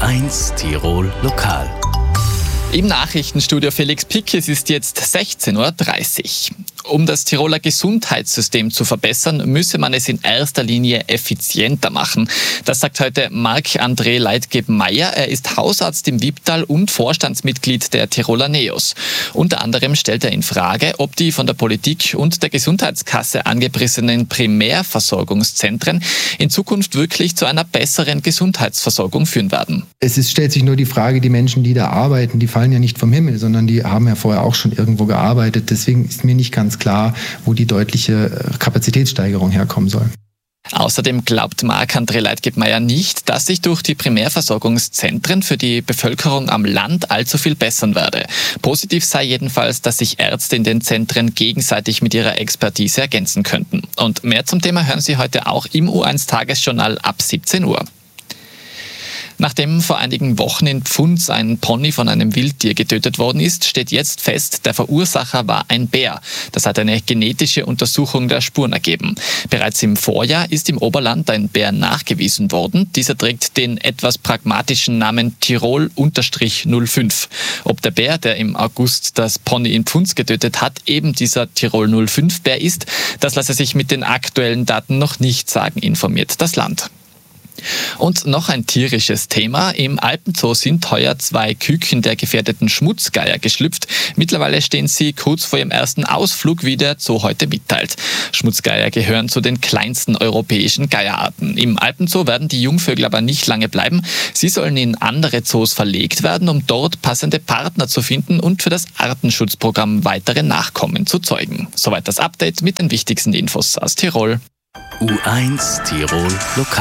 U1 Tirol Lokal. Im Nachrichtenstudio Felix Pick, es ist jetzt 16:30 Uhr. Um das Tiroler Gesundheitssystem zu verbessern, müsse man es in erster Linie effizienter machen. Das sagt heute Marc-André Leitgeb-Meyer. Er ist Hausarzt im Wipptal und Vorstandsmitglied der Tiroler NEOS. Unter anderem stellt er in Frage, ob die von der Politik und der Gesundheitskasse angepriesenen Primärversorgungszentren in Zukunft wirklich zu einer besseren Gesundheitsversorgung führen werden. Stellt sich nur die Frage, die Menschen, die da arbeiten, die fallen ja nicht vom Himmel, sondern die haben ja vorher auch schon irgendwo gearbeitet. Deswegen ist mir nicht ganz klar, wo die deutliche Kapazitätssteigerung herkommen soll. Außerdem glaubt Marc-André Leitgeb-Meyer nicht, dass sich durch die Primärversorgungszentren für die Bevölkerung am Land allzu viel bessern werde. Positiv sei jedenfalls, dass sich Ärzte in den Zentren gegenseitig mit ihrer Expertise ergänzen könnten. Und mehr zum Thema hören Sie heute auch im U1 Tagesjournal ab 17 Uhr. Nachdem vor einigen Wochen in Pfunds ein Pony von einem Wildtier getötet worden ist, steht jetzt fest, der Verursacher war ein Bär. Das hat eine genetische Untersuchung der Spuren ergeben. Bereits im Vorjahr ist im Oberland ein Bär nachgewiesen worden. Dieser trägt den etwas pragmatischen Namen Tirol-05. Ob der Bär, der im August das Pony in Pfunds getötet hat, eben dieser Tirol-05-Bär ist, das lasse sich mit den aktuellen Daten noch nicht sagen, informiert das Land. Und noch ein tierisches Thema. Im Alpenzoo sind heuer 2 Küken der gefährdeten Schmutzgeier geschlüpft. Mittlerweile stehen sie kurz vor ihrem ersten Ausflug, wie der Zoo heute mitteilt. Schmutzgeier gehören zu den kleinsten europäischen Geierarten. Im Alpenzoo werden die Jungvögel aber nicht lange bleiben. Sie sollen in andere Zoos verlegt werden, um dort passende Partner zu finden und für das Artenschutzprogramm weitere Nachkommen zu zeugen. Soweit das Update mit den wichtigsten Infos aus Tirol. U1 Tirol Lokal.